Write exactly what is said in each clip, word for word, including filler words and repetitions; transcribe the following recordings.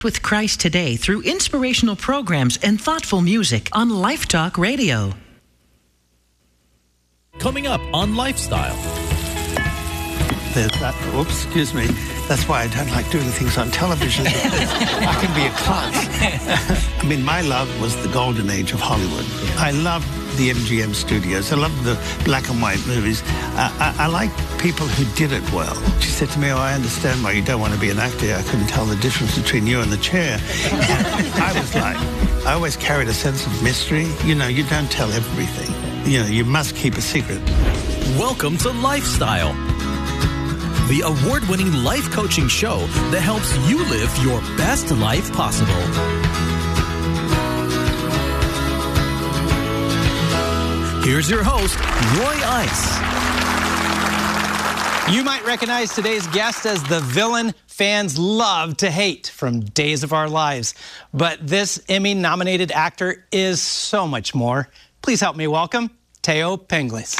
With Christ today through inspirational programs and thoughtful music on Life Talk Radio. Coming up on Lifestyle. There's that, oops, excuse me. That's why I don't like doing things on television. I can be a klutz. I mean, my love was the golden age of Hollywood. I loved the M G M studios. I loved the black and white movies. Uh, I, I like people who did it well. She said to me, oh, I understand why you don't want to be an actor. I couldn't tell the difference between you and the chair. And I was like, I always carried a sense of mystery. You know, you don't tell everything. You know, you must keep a secret. Welcome to Lifestyle, the award-winning life coaching show that helps you live your best life possible. Here's your host, Roy Ice. You might recognize today's guest as the villain fans love to hate from Days of Our Lives. But this Emmy-nominated actor is so much more. Please help me welcome Theo Penghlis.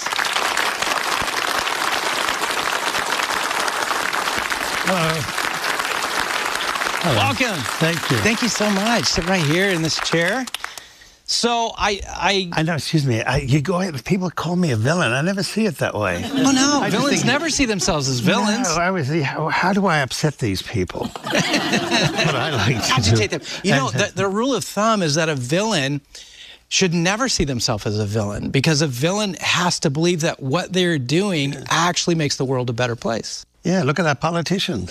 Hello. Hello. Welcome. Thank you. Thank you so much. Sit right here in this chair. So I, I, I know. Excuse me. I, you go. People call me a villain. I never see it that way. Oh no, I just villains think- never see themselves as villains. No, I was. How, how do I upset these people? That's what I like to Agitate do. them. You know, the, the rule of thumb is that a villain should never see themselves as a villain, because a villain has to believe that what they're doing actually makes the world a better place. Yeah, look at our politicians.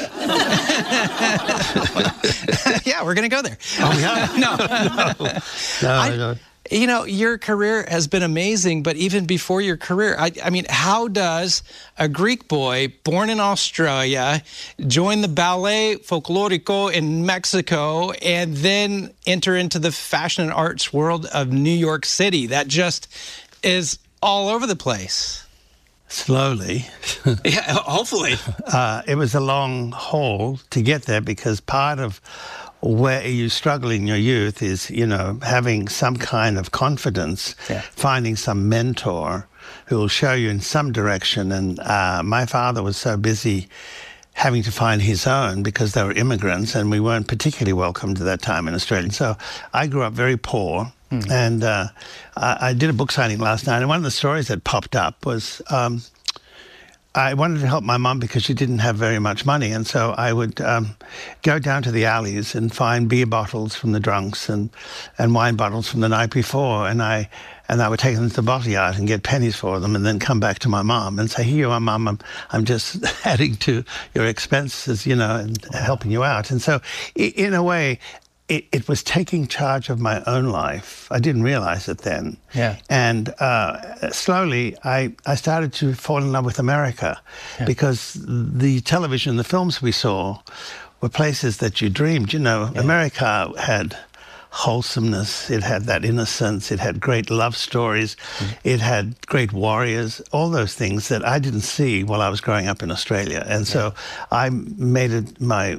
Yeah, we're going to go there. Oh, yeah? No. no, no, I- no. You know, your career has been amazing, but even before your career, I, I mean, how does a Greek boy born in Australia join the Ballet Folklorico in Mexico and then enter into the fashion and arts world of New York City? That just is all over the place. Slowly. Yeah, hopefully. Uh, it was a long haul to get there, because part of where you struggle in your youth is, you know, having some kind of confidence, Yeah. finding some mentor who will show you in some direction. And uh, my father was so busy having to find his own, because they were immigrants and we weren't particularly welcomed at that time in Australia. So I grew up very poor. Mm. And uh, I, I did a book signing last night, and one of the stories that popped up was um, I wanted to help my mum because she didn't have very much money, and so I would um, go down to the alleys and find beer bottles from the drunks and, and wine bottles from the night before, and I and I would take them to the bottle yard and get pennies for them, and then come back to my mum and say, "Here you are, Mum. I'm, I'm just adding to your expenses, you know, and helping you out." And so, in a way, It, it was taking charge of my own life. I didn't realize it then. Yeah. And uh, slowly, I, I started to fall in love with America, Yeah. because the television, the films we saw were places that you dreamed. You know, Yeah. America had wholesomeness, it had that innocence, it had great love stories, mm. it had great warriors, all those things that I didn't see while I was growing up in Australia. And so Yeah. I made it my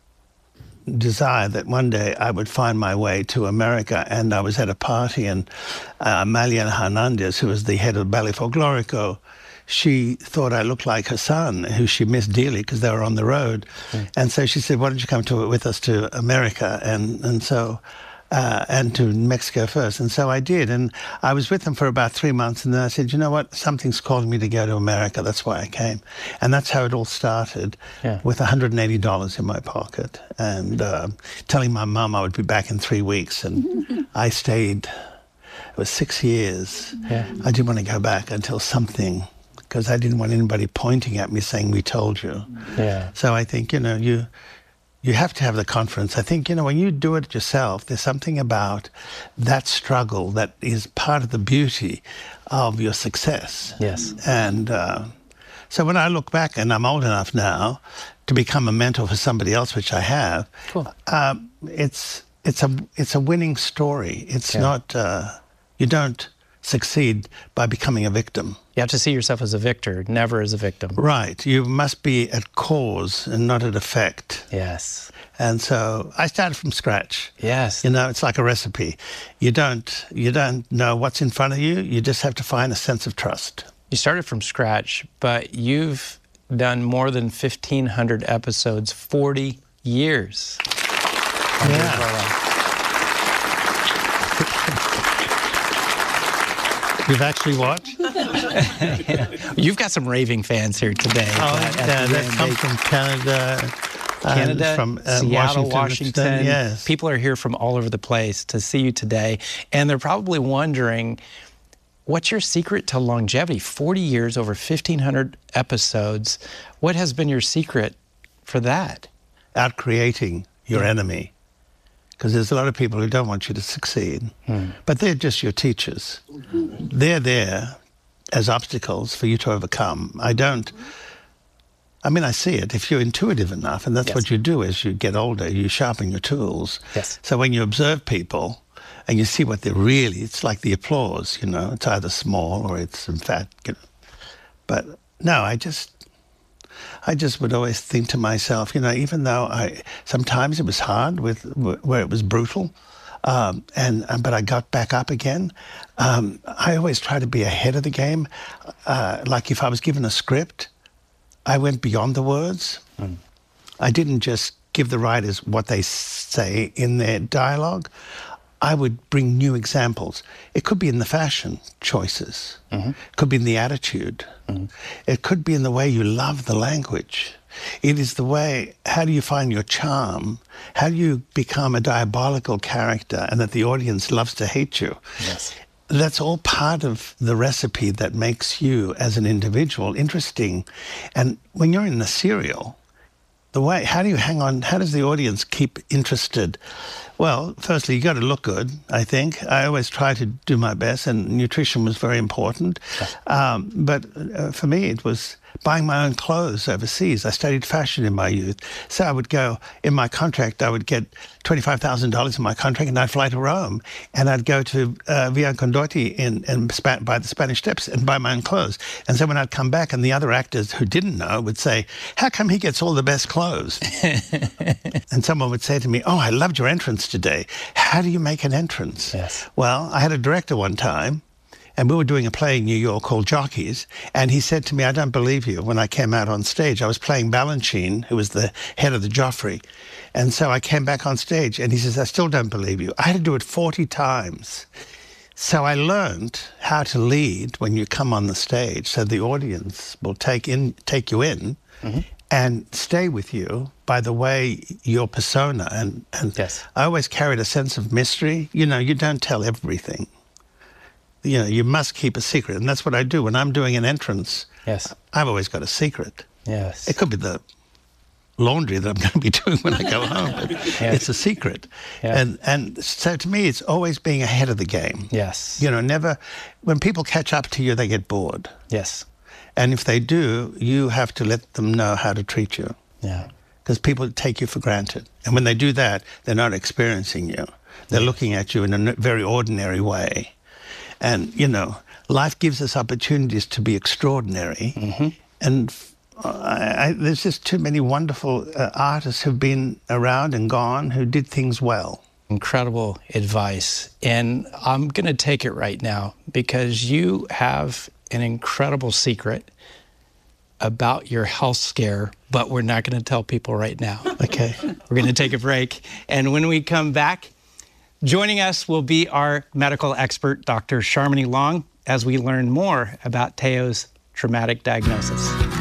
desire that one day I would find my way to America. And I was at a party, and uh, Malian Hernandez, who was the head of Ballet Folklorico, she thought I looked like her son, who she missed dearly because they were on the road. Mm. And so she said, why don't you come to with us to America? And, and so... Uh, and to Mexico first. And so I did. And I was with them for about three months. And then I said, you know what? Something's calling me to go to America. That's why I came. And that's how it all started, Yeah. with one hundred eighty dollars in my pocket. And uh, telling my mum I would be back in three weeks. And I stayed. It was six years. Yeah. I didn't want to go back until something, because I didn't want anybody pointing at me saying, we told you. Yeah. So I think, you know, you... You have to have the confidence. I think, you know, when you do it yourself, there's something about that struggle that is part of the beauty of your success. Yes. And uh, so when I look back, and I'm old enough now to become a mentor for somebody else, which I have, Cool. um, it's it's a it's a winning story. It's Yeah. not, uh, you don't succeed by becoming a victim. You have to see yourself as a victor, never as a victim. Right. You must be at cause and not at effect. Yes. And so I started from scratch. Yes. You know, it's like a recipe. You don't you don't know what's in front of you. You just have to find a sense of trust. You started from scratch, but you've done more than fifteen hundred episodes, forty years. Yeah. You've actually watched? You've got some raving fans here today. Oh, yeah, that comes from Canada. Canada, from uh, Seattle, Washington. Washington. Yes. People are here from all over the place to see you today, and they're probably wondering, what's your secret to longevity? forty years, over fifteen hundred episodes. What has been your secret for that? Out-creating your Yeah. enemy. Because there's a lot of people who don't want you to succeed. Hmm. But they're just your teachers. They're there as obstacles for you to overcome. I don't... I mean, I see it. If you're intuitive enough, and that's Yes. what you do as you get older, you sharpen your tools. Yes. So when you observe people and you see what they're really, it's like the applause, you know, it's either small or it's in fact, you know. But no, I just, I just would always think to myself, you know, even though I, sometimes it was hard with, where it was brutal, um, and, but I got back up again. Um, I always try to be ahead of the game. Uh, like if I was given a script, I went beyond the words. Mm. I didn't just give the writers what they say in their dialogue. I would bring new examples. It could be in the fashion choices. Mm-hmm. It could be in the attitude. Mm-hmm. It could be in the way you love the language. It is the way, how do you find your charm? How do you become a diabolical character and that the audience loves to hate you? Yes. That's all part of the recipe that makes you as an individual interesting. And when you're in a serial, the way, how do you hang on, how does the audience keep interested? Well, firstly, you got to look good, I think. I always try to do my best, and nutrition was very important. Um, but uh, for me, it was buying my own clothes overseas. I studied fashion in my youth. So I would go, in my contract, I would get twenty-five thousand dollars in my contract, and I'd fly to Rome. And I'd go to uh, Via Condotti in, in Sp- by the Spanish Steps and buy my own clothes. And so when I'd come back, and the other actors who didn't know would say, how come he gets all the best clothes? And someone would say to me, oh, I loved your entrance today. How do you make an entrance? Yes. Well, I had a director one time, and we were doing a play in New York called Jockeys, and he said to me, I don't believe you. When I came out on stage, I was playing Balanchine, who was the head of the Joffrey. And so I came back on stage, and he says, I still don't believe you. I had to do it forty times. So I learned how to lead when you come on the stage, so the audience will take in, take you in, mm-hmm. and stay with you by the way your persona. And, and yes. I always carried a sense of mystery. You know, you don't tell everything. You know, you must keep a secret. And that's what I do. When I'm doing an entrance, yes. I've always got a secret. Yes. It could be the laundry that I'm going to be doing when I go home, but yes. It's a secret. Yeah. And and so to me, it's always being ahead of the game. Yes. You know, never, when people catch up to you, they get bored. Yes. And if they do, you have to let them know how to treat you. Yeah. Because people take you for granted. And when they do that, they're not experiencing you. They're yeah. looking at you in a very ordinary way. And, you know, life gives us opportunities to be extraordinary. Mm-hmm. And I, I, there's just too many wonderful uh, artists who've been around and gone who did things well. Incredible advice. And I'm going to take it right now because you have an incredible secret about your health scare, but we're not going to tell people right now. Okay. We're going to take a break. And when we come back, joining us will be our medical expert, Doctor Sharmini Long, as we learn more about Teo's traumatic diagnosis.